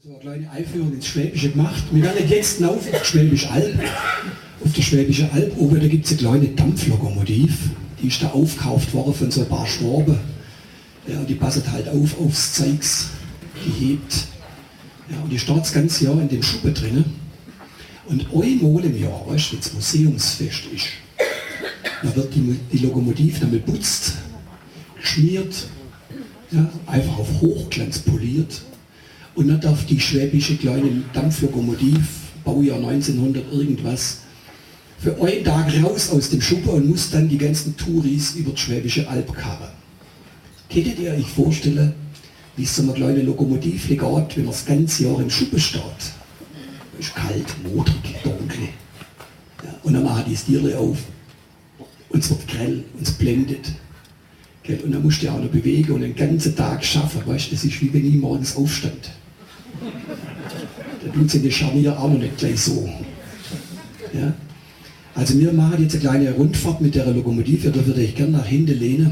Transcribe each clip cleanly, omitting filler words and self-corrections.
So eine kleine Einführung ins Schwäbische gemacht. Wir werden jetzt auf die Schwäbische Alb. Auf der Schwäbische Alb oben, da gibt es eine kleine Dampflokomotiv. Die ist da aufgekauft worden von so ein paar Schwaben. Ja, die passt halt aufs Zeugs. Die hebt. Ja, und die steht das ganze Jahr in den Schuppen drinnen. Und einmal im Jahr, weißt du, wenn das Museumsfest ist, da wird die Lokomotive dann putzt, geschmiert, ja, einfach auf Hochglanz poliert. Und dann darf die schwäbische kleine Dampflokomotive, Baujahr 1900 irgendwas, für einen Tag raus aus dem Schuppen und muss dann die ganzen Touris über die Schwäbische Alb karren. Könntet ihr euch vorstellen, wie so eine kleine Lokomotive geht, wenn man das ganze Jahr im Schuppen steht? Es ist kalt, modrig, dunkel. Ja, und dann machen die das Tierchen auf. Und es wird grell und es blendet. Und dann musst du ja auch noch bewegen und den ganzen Tag schaffen. Weißt du, das ist wie wenn ich morgens aufstand. Da tut sie in den Scharnier auch noch nicht gleich so. Ja? Also wir machen jetzt eine kleine Rundfahrt mit der Lokomotive. Da würde ich gerne nach hinten lehnen.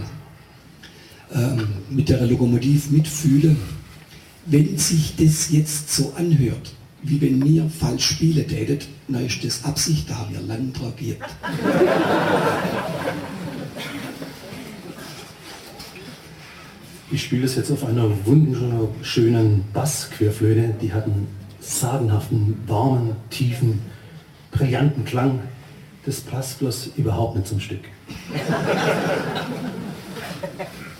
Mit der Lokomotive mitfühlen. Wenn sich das jetzt so anhört, wie wenn wir falsch spielen tätet, dann ist das Absicht, da haben wir Landtrag gehabt. Ich spiele das jetzt auf einer wunderschönen Bassquerflöte. Die hat einen sagenhaften, warmen, tiefen, brillanten Klang. Das passt bloß überhaupt nicht zum Stück.